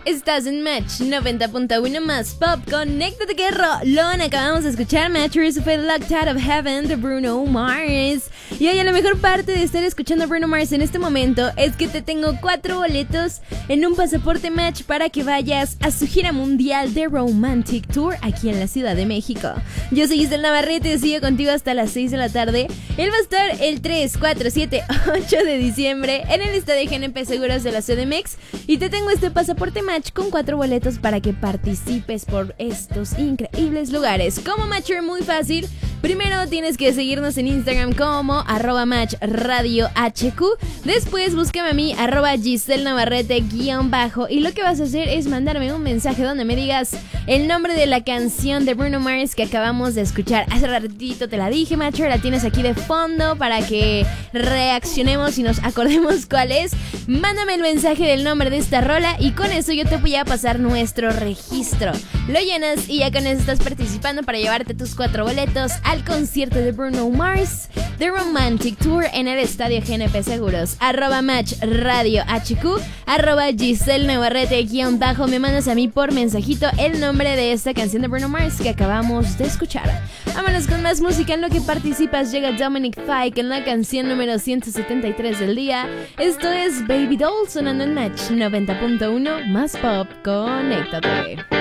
Estás en Match 90.1 más pop. Conéctate que rolón. Acabamos de escuchar Match. Eso fue Locked Out of Heaven de Bruno Mars. Y oye, la mejor parte de estar escuchando a Bruno Mars en este momento es que te tengo 4 boletos en un pasaporte Match para que vayas a su gira mundial de Romantic Tour aquí en la Ciudad de México. Yo soy Giselle Navarrete y sigo contigo hasta las 6 de la tarde. Él va a estar el 3, 4, 7, 8 de diciembre en el estadio GNP Seguros de la CDMX. Y te tengo este pasaporte Match con 4 boletos para que participes por estos increíbles lugares. ¿Cómo matchar? Muy fácil. Primero tienes que seguirnos en Instagram como @matchradiohq. Después búscame a mí @Giselle Navarrete _ y lo que vas a hacer es mandarme un mensaje donde me digas el nombre de la canción de Bruno Mars que acabamos de escuchar. Hace ratito te la dije, Matcher, la tienes aquí de fondo para que reaccionemos y nos acordemos cuál es. Mándame el mensaje del nombre de esta rola y con eso yo te voy a pasar nuestro registro. Lo llenas y ya con eso estás participando para llevarte tus 4 boletos al concierto de Bruno Mars The Romantic Tour en el estadio GNP Seguros. @matchradiohq, @Giselle Navarrete _ me mandas a mí por mensajito el nombre de esta canción de Bruno Mars que acabamos de escuchar. Vámonos con más música. En lo que participas llega Dominic Fike en la canción número 173 del día. Esto es Baby Doll sonando en Match 90.1 más pop. Conéctate.